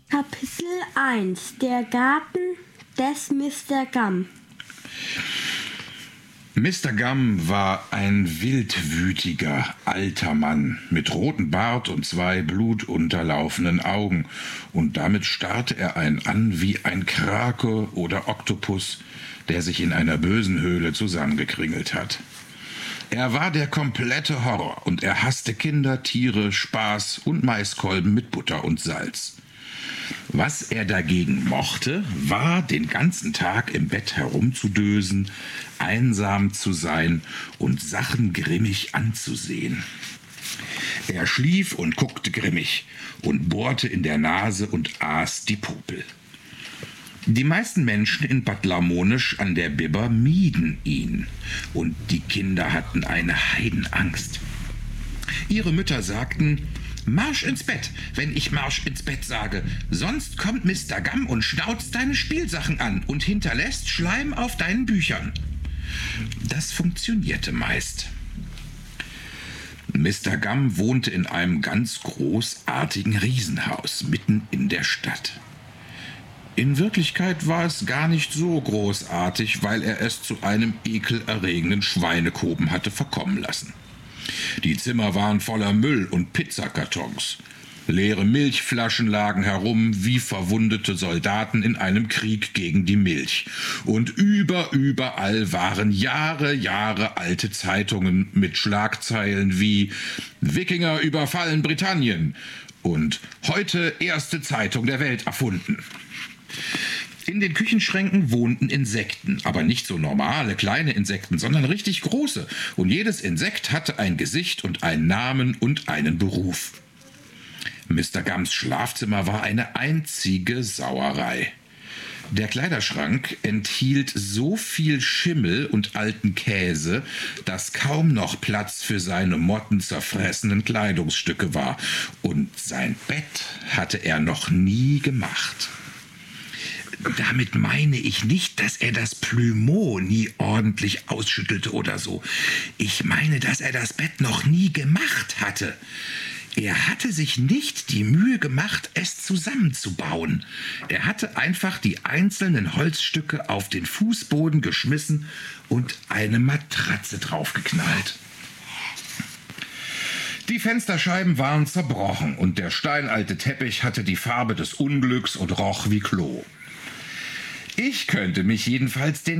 Kapitel 1: Der Garten des Mr. Gum. Mr. Gum war ein wildwütiger, alter Mann mit rotem Bart und 2 blutunterlaufenden Augen, und damit starrte er einen an wie ein Krake oder Oktopus, der sich in einer bösen Höhle zusammengekringelt hat. Er war der komplette Horror, und er hasste Kinder, Tiere, Spaß und Maiskolben mit Butter und Salz. Was er dagegen mochte, war, den ganzen Tag im Bett herumzudösen, einsam zu sein und Sachen grimmig anzusehen. Er schlief und guckte grimmig und bohrte in der Nase und aß die Popel. Die meisten Menschen in Bad Lamonisch an der Bibber mieden ihn, und die Kinder hatten eine Heidenangst. Ihre Mütter sagten: »Marsch ins Bett, wenn ich Marsch ins Bett sage, sonst kommt Mr. Gum und schnauzt deine Spielsachen an und hinterlässt Schleim auf deinen Büchern.« Das funktionierte meist. Mr. Gum wohnte in einem ganz großartigen Riesenhaus mitten in der Stadt. In Wirklichkeit war es gar nicht so großartig, weil er es zu einem ekelerregenden Schweinekoben hatte verkommen lassen. Die Zimmer waren voller Müll und Pizzakartons. Leere Milchflaschen lagen herum wie verwundete Soldaten in einem Krieg gegen die Milch. Und überall waren Jahre alte Zeitungen mit Schlagzeilen wie »Wikinger überfallen Britannien« und »Heute erste Zeitung der Welt erfunden«. In den Küchenschränken wohnten Insekten, aber nicht so normale kleine Insekten, sondern richtig große. Und jedes Insekt hatte ein Gesicht und einen Namen und einen Beruf. Mr. Gums Schlafzimmer war eine einzige Sauerei. Der Kleiderschrank enthielt so viel Schimmel und alten Käse, dass kaum noch Platz für seine mottenzerfressenen Kleidungsstücke war. Und sein Bett hatte er noch nie gemacht. Damit meine ich nicht, dass er das Plumeau nie ordentlich ausschüttelte oder so. Ich meine, dass er das Bett noch nie gemacht hatte. Er hatte sich nicht die Mühe gemacht, es zusammenzubauen. Er hatte einfach die einzelnen Holzstücke auf den Fußboden geschmissen und eine Matratze draufgeknallt. Die Fensterscheiben waren zerbrochen und der steinalte Teppich hatte die Farbe des Unglücks und roch wie Klo. Ich könnte mich jedenfalls den